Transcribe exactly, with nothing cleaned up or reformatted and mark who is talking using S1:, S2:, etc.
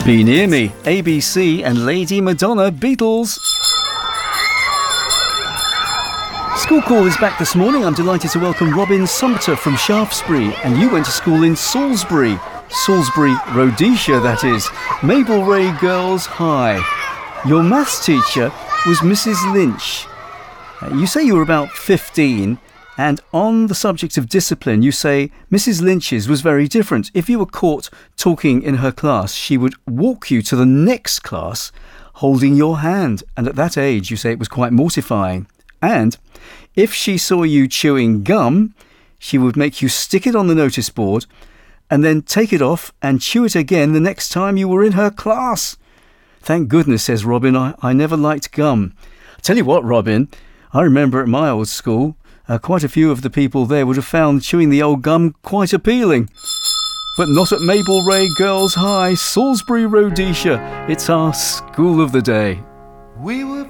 S1: Be Near Me, A B C and Lady Madonna, Beatles. School Call is back this morning. I'm delighted to welcome Robin Sumter from Shaftesbury. And you went to school in Salisbury. Salisbury, Rhodesia, that is. Mabel Ray Girls High. Your maths teacher was Missus Lynch. Uh, you say you were about fifteen. And on the subject of discipline, you say Missus Lynch's was very different. If you were caught talking in her class, she would walk you to the next class holding your hand. And at that age, you say it was quite mortifying. And if she saw you chewing gum, she would make you stick it on the notice board and then take it off and chew it again the next time you were in her class. Thank goodness, says Robin, I, I never liked gum. I tell you what, Robin, I remember at my old school, Uh, quite a few of the people there would have found chewing the old gum quite appealing. But not at Mabel Ray Girls High, Salisbury, Rhodesia. It's our school of the day.
S2: We were